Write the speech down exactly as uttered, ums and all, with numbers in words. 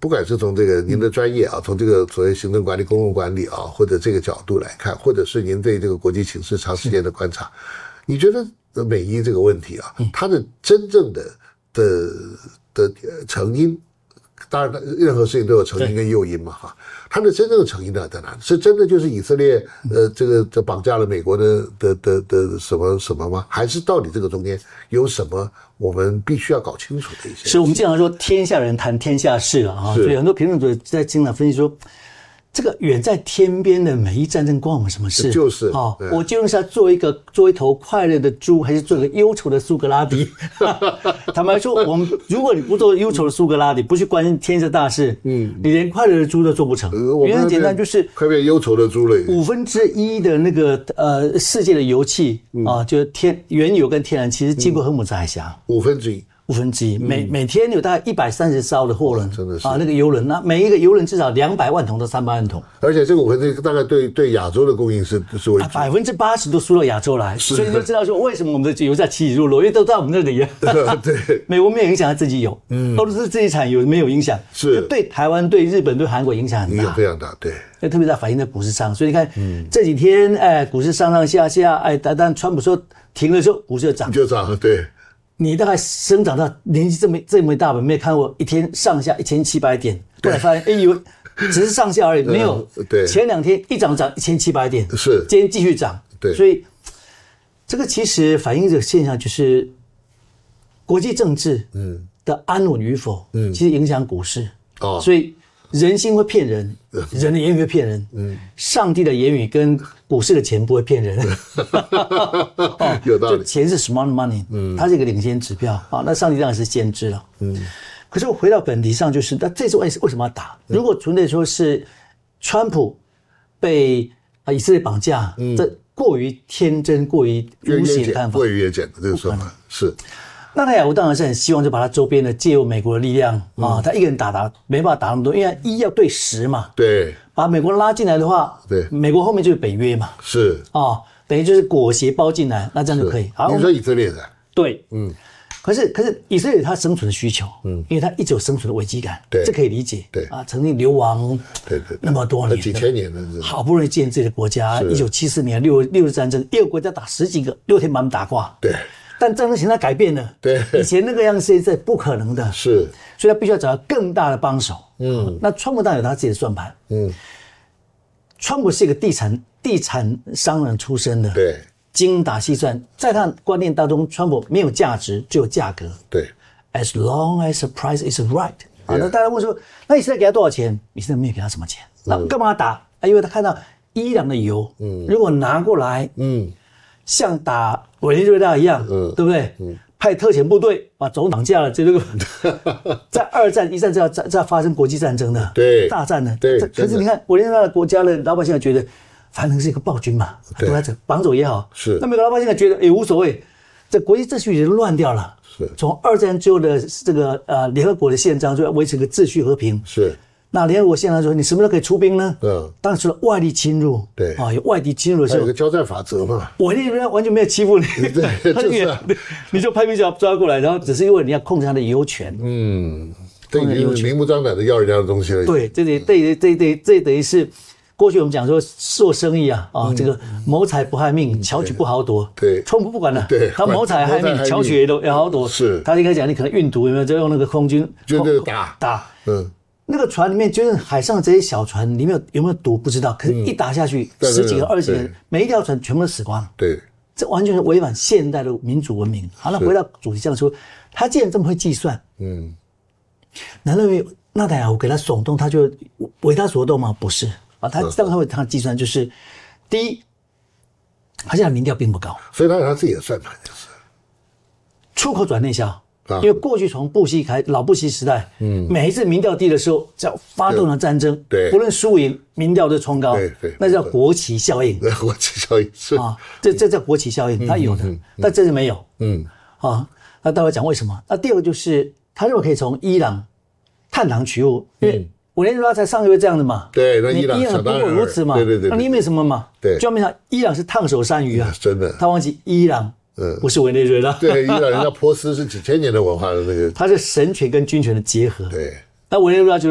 不管是从这个您的专业啊，从这个所谓行政管理、公共管理啊，或者这个角度来看，或者是您对这个国际形势长时间的观察，你觉得美伊这个问题啊，它的真正的的的成因，当然任何事情都有成因跟诱因嘛哈，它的真正的成因呢在哪里？是真的就是以色列呃这个这绑架了美国的的的的什么什么吗？还是到底这个中间有什么我们必须要搞清楚的一些？ 是我们经常说天下人谈天下事啊，所以很多评论者在经常分析说，这个远在天边的美伊战争关我们什么事？ 就是哦，我究竟是要做一个做一头快乐的猪，还是做一个忧愁的苏格拉底？坦白说，我们如果你不做忧愁的苏格拉底，不去关心天下大事，嗯，你连快乐的猪都做不成。呃、原因很简单，就是快变忧愁的猪了。 五分之一的那个呃世界的油气啊、嗯，就是天原油跟天然，其实经过荷姆斯海峡。 五分之一。 五分之一，每每天有大概一百三十艘的货轮， 真的是啊，那个油轮，那每一个油轮至少两百万桶到三百万桶， 而且这个五分之一大概对对亚洲的供应是是为主， 百分之八十都输到亚洲来，所以你就知道说为什么我们的油价起起落落，因为都在我们那里啊。 对， 美国没有影响，他自己有，嗯，俄罗斯自己产油没有影响， 是对台湾、对日本、对韩国影响很大， 影响非常大，对。 那特别在反映在股市上，所以你看、嗯、这几天，哎，股市上上下下，哎，但但川普说停的时候，股市就涨， 就涨，对。 你大概生长到年纪这么这么大吧，没有看过一天上下一千七百点，后来发现，哎，以为只是上下而已，没有。 对， 前两天一涨涨一千七百点， 是， 今天继续涨。 对， 所以这个其实反映这个现象，就是国际政治嗯的安稳与否，嗯，其实影响股市。哦，所以人心会骗人，人的言语会骗人，嗯，上帝的言语跟股市的钱不会骗人， 哦、有道理。 就钱是 smart money， 嗯，它是一个领先指标啊。那上帝当然是先知了，嗯。可是我回到本题上，就是那这次为为什么要打？如果纯粹说是川普被啊以色列绑架，嗯，这过于天真、过于无邪的看法， 过于越简的这个说法是。 纳坦雅胡当然是很希望就把他周边的借由美国的力量啊，他一个人打打没办法打那么多，因为一要对十嘛， 对， 把美国拉进来的话， 对， 美国后面就是北约嘛， 是啊，等于就是裹挟包进来，那这样就可以。 好，你说以色列的， 对，嗯，可是可是以色列有他生存的需求，嗯，因为他一直有生存的危机感， 对， 这可以理解， 对啊，曾经流亡， 对对， 那么多年， 几千年的， 好不容易建自己的国家，一九七四年六六日战争，一个国家打十几个，六天把他们打挂， 对。 但战争形态改变了， 对， 以前那个样子是不可能的， 是， 所以他必须要找到更大的帮手。嗯，那川普当然有他自己的算盘。嗯，川普是一个地产地产商人出身的， 对， 精打细算，在他观念当中，川普没有价值，只有价格。 对 ，as long as the price is right。啊，那大家问说，那以色列给他多少钱？以色列没有给他什么钱，那干嘛打？啊，因为他看到伊朗的油，嗯，如果拿过来，嗯。像打委内瑞拉一样，嗯，对不对？嗯，派特遣部队把总统绑架了，这个在二战、一战就要在在发生国际战争的， 对， 大战的， 对。 可是你看委内瑞拉的国家的老百姓觉得，反正是一个暴君嘛，都在这绑走也好， 是。 那美国老百姓觉得也无所谓，这国际秩序已经乱掉了。 是。从二战之后的这个呃联合国的宪章就要维持个秩序和平。 是。 那联合国宪章说，你什么时候可以出兵呢？嗯，当然除了外力侵入， 对啊，有外敌侵入的时候， 有个交战法则嘛。 委内瑞拉完全没有欺负你， 对，就是、啊， 你就派兵就要抓过来，然后只是因为你要控制他的油权。 嗯，这已经是明目张胆的要人家的东西了。 对，这得这这这这等于是过去我们讲说做生意啊啊，嗯、这个谋财不害命，嗯、巧取不好夺。 对， 川普不管了， 对， 他谋财害命，巧取也都也好夺。 是， 他应该讲你可能运毒有没有？就用那个空军就这个打打， 嗯。 那个船里面，就是海上这些小船里面有有没有毒不知道，可是一打下去，嗯、十几个、二十几个，每一条船全部都死光了。 对， 这完全是违反现代的民主文明。好，那回到主题上说，他既然这么会计算，嗯，难道纳坦雅胡给他耸动，他就为他所动吗？不是啊，他当他会他计算就是，第一，他现在民调并不高， 所以他有他自己的算盘，就是出口转内销。因为过去从布希开老布希时代，嗯，每一次民调低的时候，只要发动了战争， 对， 不论输赢，民调都冲高， 对对， 那叫国旗效应。 国旗效应是啊，这这叫国旗效应，它有的，但这是没有，嗯，啊，那待会讲为什么？那第二个就是他认为可以从伊朗探囊取物，因为委内瑞拉才上个月这样的嘛， 对，那伊朗伊朗不过如此嘛， 对对对， 那你没什么嘛， 对， 就没想伊朗是烫手山芋啊， 真的， 他忘记伊朗。嗯，不是委内瑞拉。 对，伊朗人家波斯是几千年的文化的那个， 它是神权跟军权的结合。 对， 那委内瑞拉就